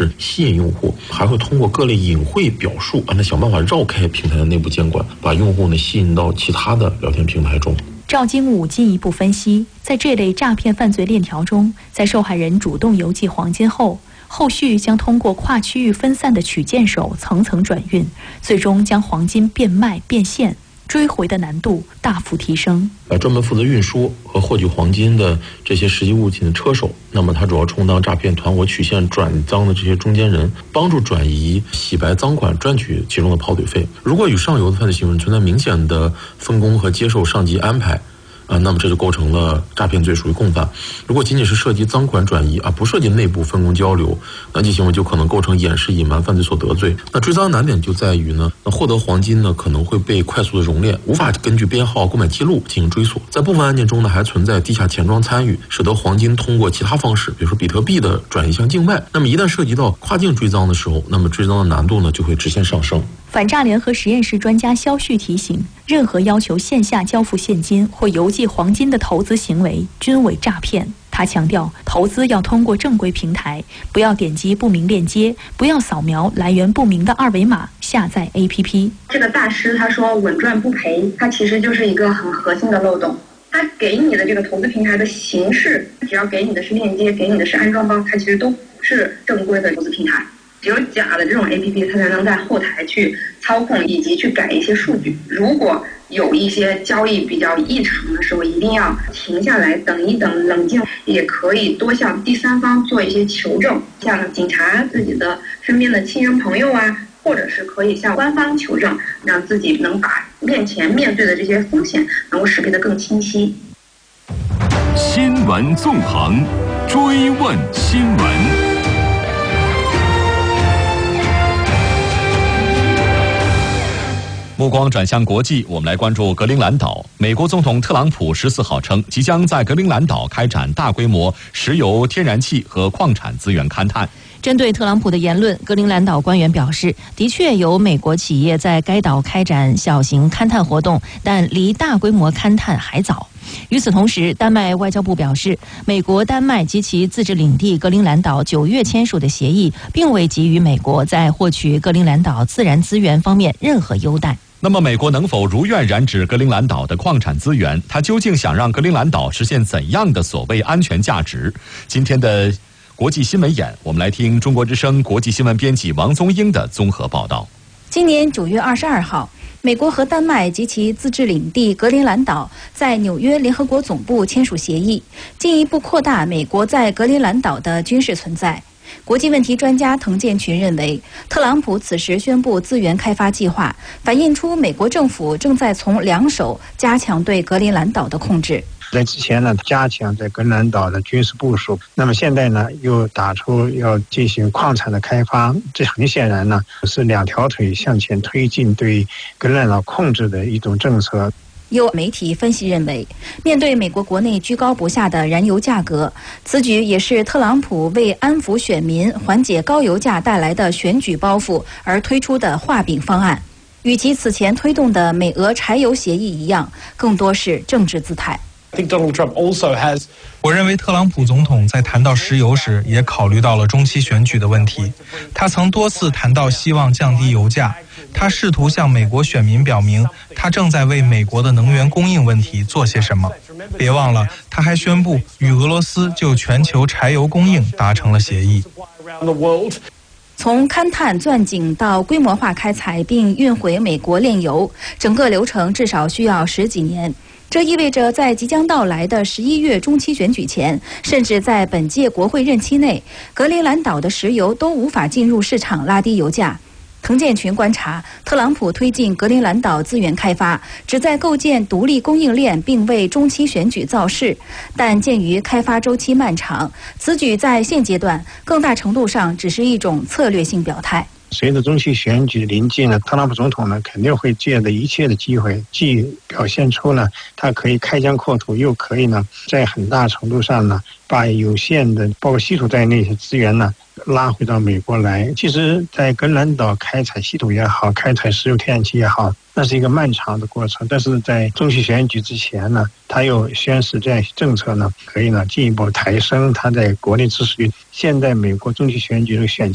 式吸引用户，还会通过各类隐晦表述想办法绕开平台的内部监管，把用户吸引到其他的聊天平台中。 赵金武进一步分析，在这类诈骗犯罪链条中，在受害人主动邮寄黄金后，后续将通过跨区域分散的取件手层层转运，最终将黄金变卖变现，追回的难度大幅提升。 专门负责运输和获取黄金的这些实际物品的车手，那么他主要充当诈骗团伙曲线转赃的这些中间人，帮助转移、洗白赃款，赚取其中的跑腿费。如果与上游的犯罪行为存在明显的分工和接受上级安排，那么这就构成了诈骗罪，属于共犯。如果仅仅是涉及赃款转移不涉及内部分工交流，那其行为就可能构成掩饰隐瞒犯罪所得罪。那追赃难点就在于获得黄金可能会被快速的熔炼，无法根据编号、购买记录进行追索。在部分案件中还存在地下钱庄参与，使得黄金通过其他方式，比如说比特币的转移向境外。那么一旦涉及到跨境追赃的时候，那么追赃的难度就会直线上升。 反诈联合实验室专家肖旭提醒，任何要求线下交付现金或邮寄黄金的投资行为均为诈骗。他强调，投资要通过正规平台，不要点击不明链接，不要扫描来源不明的二维码下载 APP。 这个大师他说稳赚不赔，它其实就是一个很核心的漏洞。他给你的这个投资平台的形式，只要给你的是链接，给你的是安装包，它其实都不是正规的投资平台。只有假的这种 APP， 它才能在后台去操控以及去改一些数据。如果有一些交易比较异常的时候，一定要停下来等一等，冷静，也可以多向第三方做一些求证，像警察、自己的身边的亲人朋友或者是可以向官方求证，让自己能把面前面对的这些风险能够识别得更清晰。 新闻纵横，追问新闻。目光转向国际，我们来关注格陵兰岛。美国总统特朗普14号称，即将在格陵兰岛开展大规模石油、天然气和矿产资源勘探。 针对特朗普的言论，格陵兰岛官员表示，的确有美国企业在该岛开展小型勘探活动，但离大规模勘探还早。与此同时，丹麦外交部表示，美国、丹麦及其自治领地格陵兰岛9月签署的协议，并未给予美国在获取格陵兰岛自然资源方面任何优待。 那么美国能否如愿染指格陵兰岛的矿产资源？它究竟想让格陵兰岛实现怎样的所谓安全价值？今天的国际新闻眼，我们来听中国之声国际新闻编辑王宗英的综合报道。 今年9月22号，美国和丹麦及其自治领地格陵兰岛在纽约联合国总部签署协议，进一步扩大美国在格陵兰岛的军事存在。国际问题专家滕建群认为，特朗普此时宣布资源开发计划，反映出美国政府正在从两手加强对格陵兰岛的控制。 在之前呢，加强在格陵兰岛的军事部署，那么现在呢，又打出要进行矿产的开发，这很显然呢，是两条腿向前推进对格陵兰岛控制的一种政策。 有媒体分析认为，面对美国国内居高不下的燃油价格，此举也是特朗普为安抚选民、缓解高油价带来的选举包袱而推出的画饼方案，与其此前推动的美俄柴油协议一样，更多是政治姿态。 我认为特朗普总统在谈到石油时也考虑到了中期选举的问题。他曾多次谈到希望降低油价，他试图向美国选民表明他正在为美国的能源供应问题做些什么。别忘了，他还宣布与俄罗斯就全球柴油供应达成了协议。 从勘探钻井到规模化开采并运回美国炼油，整个流程至少需要10几年。这意味着在即将到来的11月中期选举前，甚至在本届国会任期内，格陵兰岛的石油都无法进入市场拉低油价。滕建群观察，特朗普推进格陵兰岛资源开发，旨在构建独立供应链并为中期选举造势。但鉴于开发周期漫长，此举在现阶段更大程度上只是一种策略性表态。 随着中期选举临近了，特朗普总统呢肯定会借着一切的机会，既表现出呢他可以开疆扩土，又可以呢在很大程度上呢把有限的包括稀土在内的资源呢拉回到美国来。其实在格陵兰岛开采稀土也好，开采石油天然气也好，那是一个漫长的过程，但是在中期选举之前呢，他又宣示这样一些政策呢可以呢进一步抬升他在国内支持率。现在美国中期选举的选